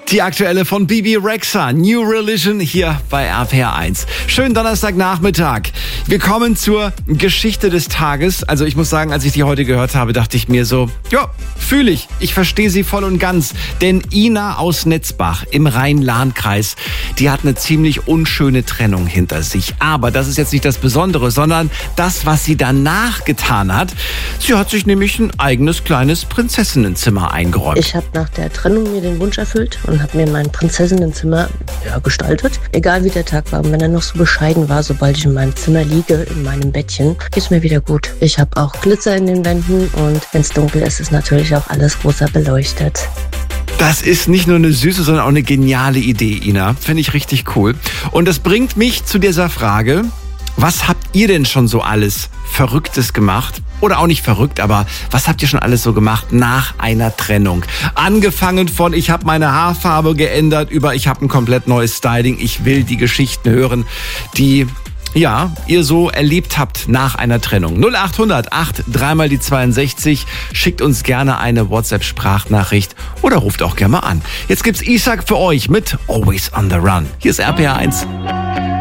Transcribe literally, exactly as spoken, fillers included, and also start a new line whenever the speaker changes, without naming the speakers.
Die aktuelle von Bebe Rexha, New Religion, hier bei R P R eins. Schönen Donnerstagnachmittag. Wir kommen zur Geschichte des Tages. Also ich muss sagen, als ich die heute gehört habe, dachte ich mir so, ja, fühle ich. Ich verstehe sie voll und ganz. Denn Ina aus Netzbach im Rhein-Lahn-Kreis, die hat eine ziemlich unschöne Trennung hinter sich. Aber das ist jetzt nicht das Besondere, sondern das, was sie danach getan hat. Sie hat sich nämlich ein eigenes kleines Prinzessinnenzimmer eingeräumt.
Ich habe nach der Trennung mir den Wunsch erfüllt und habe mir mein Prinzessinnenzimmer ja, gestaltet. Egal wie der Tag war und wenn er noch so bescheiden war, sobald ich in meinem Zimmer liege, in meinem Bettchen, geht's mir wieder gut. Ich habe auch Glitzer in den Wänden und wenn es dunkel ist, ist natürlich auch alles rosa beleuchtet.
Das ist nicht nur eine süße, sondern auch eine geniale Idee, Ina. Finde ich richtig cool. Und das bringt mich zu dieser Frage, was habt ihr denn schon so alles Verrücktes gemacht? Oder auch nicht verrückt, aber was habt ihr schon alles so gemacht nach einer Trennung? Angefangen von, ich habe meine Haarfarbe geändert, über ich habe ein komplett neues Styling. Ich will die Geschichten hören, die ja ihr so erlebt habt nach einer Trennung. null acht hundert acht dreimal die zweiundsechzig. Schickt uns gerne eine WhatsApp-Sprachnachricht oder ruft auch gerne mal an. Jetzt gibt's Isaac für euch mit Always on the Run. Hier ist R P R eins.